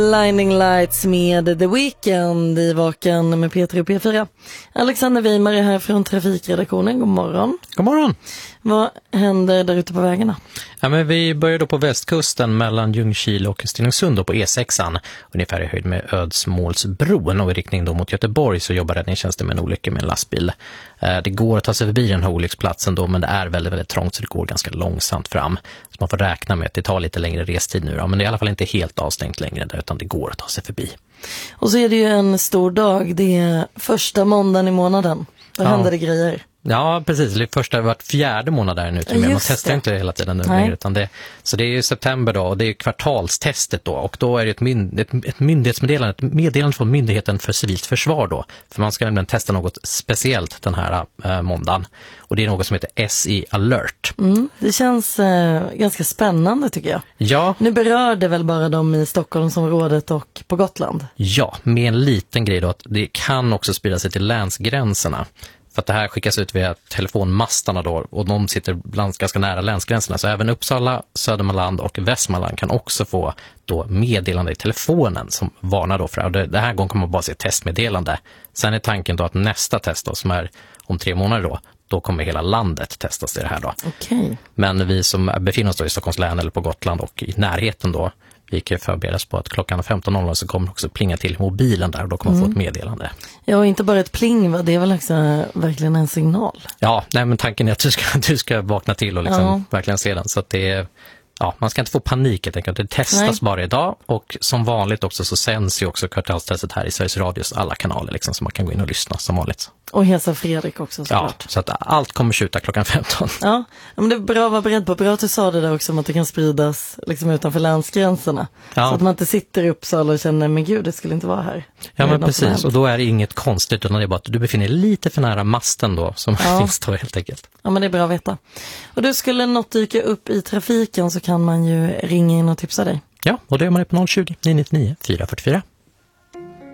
Blinding Lights med The Weeknd i Vaken med Peter och P4. Alexander Weimar är här från trafikredaktionen. God morgon. God morgon. Vad händer där ute på vägarna? Ja, men vi börjar då på västkusten mellan Ljungskile och Stenungsund då på E6an. Ungefär i höjd med Ödsmålsbron och i riktning då mot Göteborg så jobbar räddningstjänsten med en olycka med en lastbil. Det går att ta sig förbi den här olycksplatsen då, men det är väldigt, väldigt trångt så det går ganska långsamt fram. Så man får räkna med att det tar lite längre restid nu då, men det är i alla fall inte helt avstängt längre där, utan det går att ta sig förbi. Och så är det ju en stor dag, det är första måndagen i månaden. Då händer det grejer. Ja, precis. Det är första vart fjärde månad där nu. Man testar inte hela tiden nu längre, utan så det är ju september då och det är kvartalstestet då. Och då är det ett myndighetsmeddelande, ett meddelande från Myndigheten för civilt försvar då. För man ska nämligen testa något speciellt den här måndagen. Och det är något som heter SE Alert. Det känns ganska spännande tycker jag. Ja. Nu berör det väl bara dem i Stockholmsområdet och på Gotland? Ja, med en liten grej då att det kan också sprida sig till länsgränserna. För att det här skickas ut via telefonmastarna då och de sitter ganska nära länsgränserna. Så även Uppsala, Södermanland och Västmanland kan också få då meddelande i telefonen som varnar då för det här gången kommer man bara se testmeddelande. Sen är tanken då att nästa test då, som är om 3 månader då kommer hela landet testas i det här då. Okej. Men vi som befinner oss då i Stockholms län eller på Gotland och i närheten då, vi kan förberedas på att klockan 15.00 så kommer också plinga till mobilen där och då kommer man få ett meddelande. Ja, och inte bara ett pling, va? Det är väl också verkligen en signal. Ja, nej, men tanken är att du ska vakna till och liksom verkligen se den. Så att det är, man ska inte få panik. Jag tänker att det testas bara idag och som vanligt också så sänds ju också kvartalstestet här i Sveriges Radios alla kanaler liksom, så man kan gå in och lyssna som vanligt. Och hälsa Fredrik också såklart. Ja, så att allt kommer skjuta klockan 15. Ja, men det är bra att vara beredd på. Bra att du sa det där också om att det kan spridas liksom utanför länsgränserna. Ja. Så att man inte sitter i Uppsala och känner, men gud, det skulle inte vara här. Ja, men precis. Och då är det inget konstigt utan det är bara att du befinner dig lite för nära masten då som finns då helt enkelt. Ja, men det är bra att veta. Och du, skulle något dyka upp i trafiken så kan man ju ringa in och tipsa dig. Ja, och det gör man på 020 999 444.